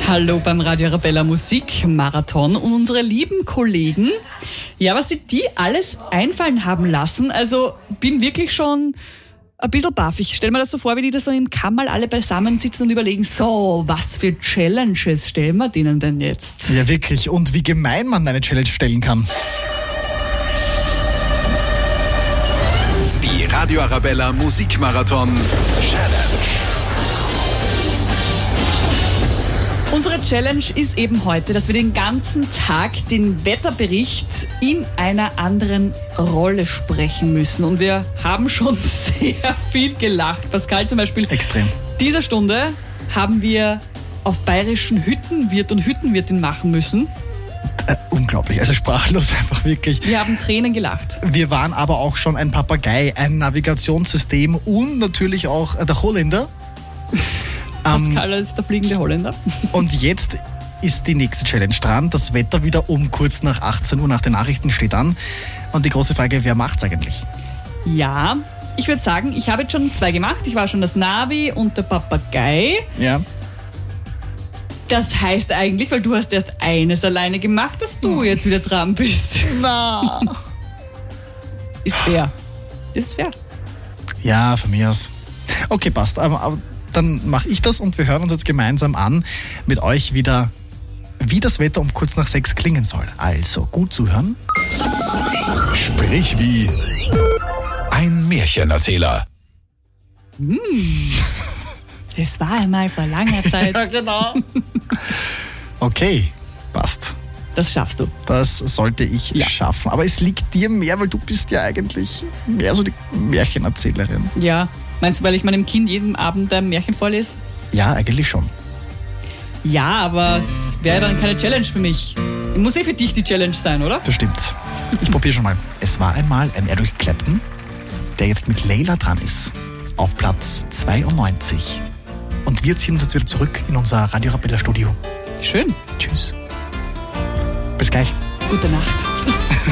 Hallo beim Radio Arabella Musikmarathon und unsere lieben Kollegen. Ja, was sie die alles einfallen haben lassen, also bin wirklich schon ein bisschen baff. Ich stelle mir das so vor, wie die da so im Kammerl alle beisammen sitzen und überlegen, so, was für Challenges stellen wir denen denn jetzt? Ja, wirklich. Und wie gemein man eine Challenge stellen kann. Die Radio Arabella Musikmarathon Challenge. Unsere Challenge ist eben heute, dass wir den ganzen Tag den Wetterbericht in einer anderen Rolle sprechen müssen. Und wir haben schon sehr viel gelacht. Pascal zum Beispiel. Extrem. Diese Stunde haben wir auf bayerischen Hüttenwirt und Hüttenwirtin machen müssen. Unglaublich, also sprachlos einfach wirklich. Wir haben Tränen gelacht. Wir waren aber auch schon ein Papagei, ein Navigationssystem und natürlich auch der Holländer. Pascal ist der fliegende Holländer. Und jetzt ist die nächste Challenge dran. Das Wetter wieder um kurz nach 18 Uhr nach den Nachrichten steht an. Und die große Frage, wer macht's eigentlich? Ja, ich würde sagen, ich habe jetzt schon 2 gemacht. Ich war schon das Navi und der Papagei. Ja. Das heißt eigentlich, weil du hast erst eines alleine gemacht, dass du jetzt wieder dran bist. Na. Ist fair. Das ist fair. Ja, von mir aus. Okay, passt. Aber dann mache ich das und wir hören uns jetzt gemeinsam an mit euch wieder, wie das Wetter um kurz nach 6 klingen soll. Also gut zuhören. Sprich wie ein Märchenerzähler. Es war einmal vor langer Zeit. Ja, genau. Okay, passt. Das schaffst du. Das sollte ich schaffen. Aber es liegt dir mehr, weil du bist ja eigentlich mehr so die Märchenerzählerin. Ja. Meinst du, weil ich meinem Kind jeden Abend ein Märchen vorlese? Ja, eigentlich schon. Ja, aber es wäre dann keine Challenge für mich. Muss für dich die Challenge sein, oder? Das stimmt. Ich probiere schon mal. Es war einmal ein Eric Clapton, der jetzt mit Layla dran ist. Auf Platz 92. Und wir ziehen uns jetzt wieder zurück in unser Radio Arabella Studio. Schön. Tschüss. Bis gleich. Gute Nacht.